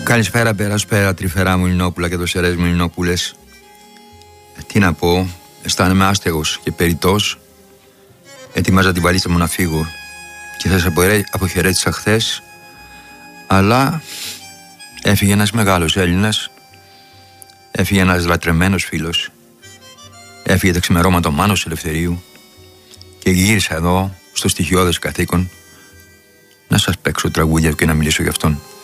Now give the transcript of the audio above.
Καλησπέρα, περάσπερα, τρυφερά μου Ελληνόπουλα και δοσερές μου Ελληνόπουλες. Τι να πω, αισθάνομαι άστεγος και περιττός. Ετοιμάζα την βαλίτσα μου να φύγω και θα σας αποχαιρέτησα χθες, αλλά έφυγε ένας μεγάλος Έλληνας, έφυγε ένας λατρεμένος φίλος, έφυγε τα ξημερώματα ο Μάνος Ελευθερίου και γύρισα εδώ στο στοιχειώδες καθήκον να σας παίξω τραγούδια και να μιλήσω για αυτόν.